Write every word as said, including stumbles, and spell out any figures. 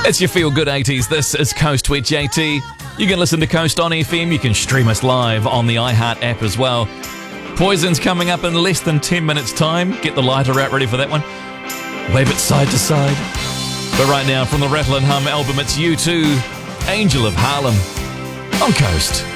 It's your Feel Good eighties. This is Coast with J T. You can listen to Coast on F M. You can stream us live on the iHeart app as well. Poison's coming up in less than ten minutes' time. Get the lighter out ready for that one. Wave it side to side. But right now, from the Rattle and Hum album, it's U two, Angel of Harlem, on Coast.